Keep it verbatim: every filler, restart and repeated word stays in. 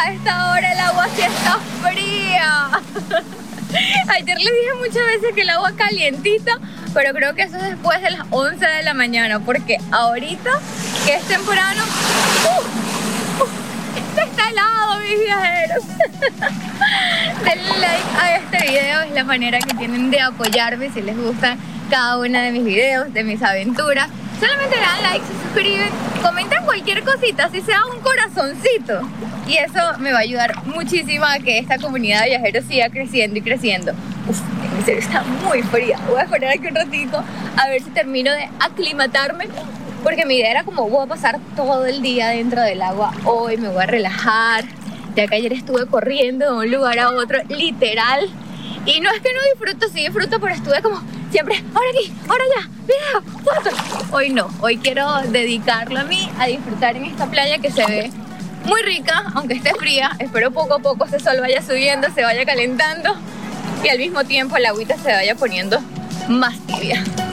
a esta hora el agua sí está fría. Ayer les dije muchas veces que el agua calientita, pero creo que eso es después de las once de la mañana, porque ahorita que es temprano, uh, uh, este está helado, mis viajeros. Denle like a este video, es la manera que tienen de apoyarme si les gustan cada una de mis videos, de mis aventuras. Solamente le dan like, se suscriben, comentan cualquier cosita, si sea un corazoncito. Y eso me va a ayudar muchísimo a que esta comunidad de viajeros siga creciendo y creciendo. Uf, en serio está muy fría. Voy a esperar aquí un ratito a ver si termino de aclimatarme. Porque mi idea era como voy a pasar todo el día dentro del agua. Hoy me voy a relajar. Ya que ayer estuve corriendo de un lugar a otro, literal. Y no es que no disfruto, sí disfruto, pero estuve como siempre, ahora aquí, ahora allá, video, foto. Hoy no, hoy quiero dedicarlo a mí, a disfrutar en esta playa que se ve muy rica, aunque esté fría. Espero poco a poco ese sol vaya subiendo, se vaya calentando y al mismo tiempo el agüita se vaya poniendo más tibia.